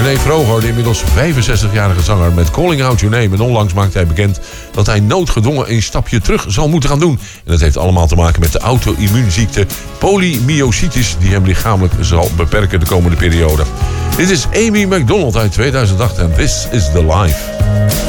René Vroger, de inmiddels 65-jarige zanger met Calling Out Your Name. En onlangs maakte hij bekend dat hij noodgedwongen een stapje terug zal moeten gaan doen. En dat heeft allemaal te maken met de auto-immuunziekte polymyositis die hem lichamelijk zal beperken de komende periode. Dit is Amy McDonald uit 2008 en This is the Life.